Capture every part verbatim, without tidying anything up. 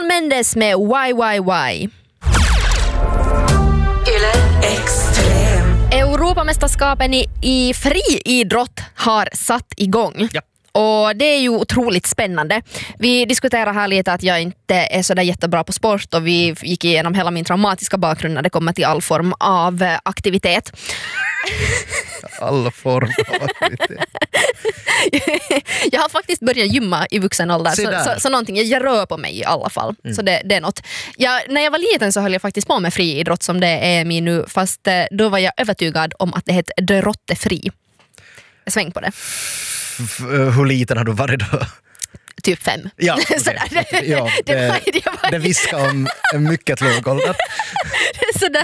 Mendes med Why Why Why. Yle Extrem. Europamästerskapen i, i friidrott har satt igång. Ja. Och det är ju otroligt spännande. Vi diskuterar här lite att jag inte är så där jättebra på sport och vi gick igenom hela min traumatiska bakgrund när det kommer till all form av eh, aktivitet. Alla former av aktivitet. Jag har faktiskt börjat gymma i vuxen ålder, så, så, så någonting, jag rör på mig i alla fall. Mm. Så det, det är något. Jag, när jag var liten så höll jag faktiskt på med friidrott som det är min nu, fast eh, då var jag övertygad om att det heter drottefri. Jag sväng på det. F- hur liten har du varit då? Typ fem. Ja, okay. ja det, det, var, det, var... det viskar om en mycket låg ålder. Sådär.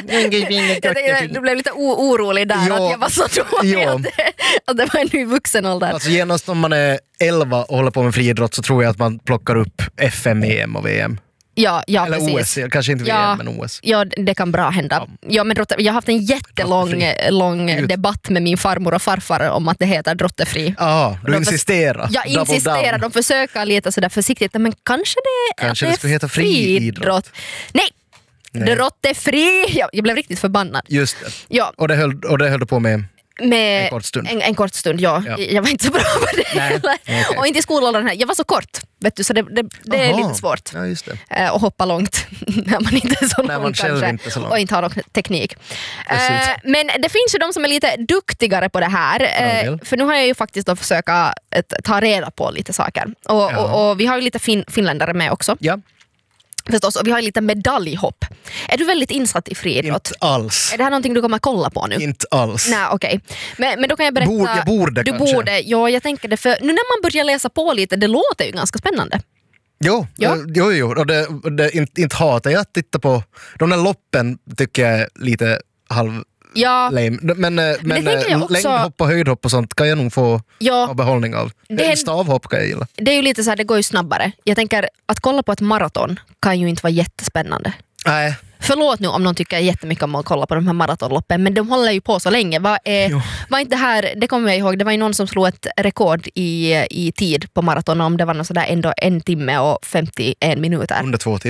Jag, du blev lite o- orolig där, ja, att jag var så dålig ja. att, det, att det var en ny vuxen ålder. Alltså genast om man är elva och håller på med friidrott så tror jag att man plockar upp F M, E M och V M. Ja, ja, eller precis. O S, kanske inte ja, V M men O S. Ja, det kan bra hända. Ja. Ja, men drotte, jag har haft en jättelång lång debatt med min farmor och farfar om att det heter drottefri. Ja, du insisterar. Jag insisterar, de försöker lite sådär försiktigt, men kanske det, kanske det, det ska heta friidrott. Nej, Nej. drottefri. Jag, jag blev riktigt förbannad. Just det. Ja. Och det höll, och det höll du på med? Med en kort stund. En, en kort stund, ja. ja. Jag var inte så bra på det. Nej, okay. Och inte i skolåldern här. Jag var så kort, vet du, så det, det, det är lite svårt. Ja, just det. Eh, och hoppa långt när man inte är så när lång man själv kanske. Inte så lång. Och inte har någon teknik. Eh, men det finns ju de som är lite duktigare på det här. Eh, för nu har jag ju faktiskt då försökt att ta reda på lite saker. Och, ja. och, och vi har ju lite fin, finländare med också. Ja. Förstås, och vi har lite medaljhopp. Är du väldigt insatt i friidrott? Inte alls. Är det här någonting du kommer kolla på nu? Inte alls. Nej, okej. Okay. Men, men då kan jag berätta... Bord, jag borde du kanske. borde, ja, jag tänker det. För nu när man börjar läsa på lite, det låter ju ganska spännande. Jo, ja. jo, jo. Och det, det, inte, inte hatar jag att titta på. De där loppen tycker jag är lite halv... Ja. Lame. Men, men, men också, längdhopp och höjdhopp och sånt kan jag nog få ja, behållning av. Det, stavhopp kan jag gilla. Det är ju lite så här, det går ju snabbare. Jag tänker, att kolla på ett maraton kan ju inte vara jättespännande. Nej. Förlåt nu om någon tycker jättemycket om att kolla på de här maratonloppen, men de håller ju på så länge. Vad är, var inte här, det kommer jag ihåg, det var ju någon som slog ett rekord i, i tid på maraton, om det var någon sådär ändå en timme och femtioen minuter. Under två timmar.